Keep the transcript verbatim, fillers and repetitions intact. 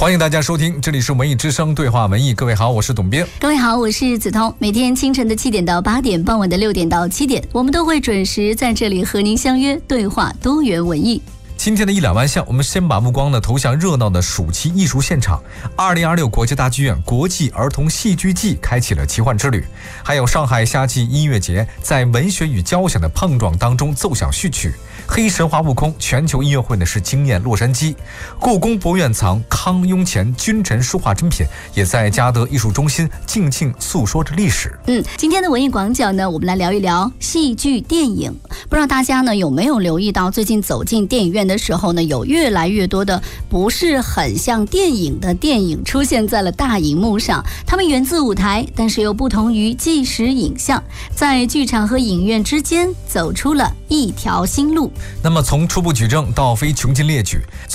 欢迎大家收听，这里是文艺之声对话文艺。各位好，我是董斌。 各位好，我是子通。每天清晨的七点到八点，傍晚的六点到七点，我们都会准时在这里和您相约对话多元文艺。 今天的一两万项，我们先把目光呢投向热闹的暑期艺术现场。二零二六国家大剧院国际儿童戏剧季开启了奇幻之旅，还有上海夏季音乐节在文学与交响的碰撞当中奏响序曲。黑神话悟空全球音乐会呢是惊艳洛杉矶。故宫博物院藏康雍乾君臣书画珍品也在嘉德艺术中心静静诉说着历史。 嗯，今天的文艺广角呢，我们来聊一聊戏剧电影。不知道大家呢有没有留意到，最近走进电影院的时候呢，有越来越多的不是很像电影的电影出现在了大荧幕上。它们源自舞台，但是又不同于纪实影像，在剧场和影院之间走出了一条新路。 那么从初步举证到非穷尽列举，